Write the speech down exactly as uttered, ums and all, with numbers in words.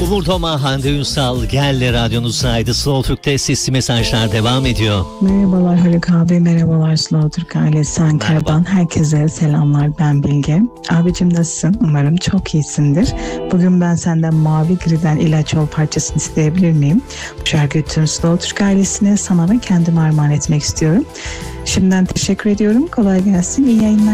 Umur Doma, Hande Ünsal, Gel radyonuzdaydı. Slow Türk'te sesli mesajlar devam ediyor. Merhabalar Haluk abi, merhabalar Slow Türk ailesi Ankara'dan. Herkese selamlar, ben Bilge. Abicim nasılsın? Umarım çok iyisindir. Bugün ben senden Mavi Gri'den İlaç Ol parçasını isteyebilir miyim? Bu şarkıyı tüm Slow Türk ailesine, sana ve kendime armağan etmek istiyorum. Şimdiden teşekkür ediyorum. Kolay gelsin. İyi yayınlar.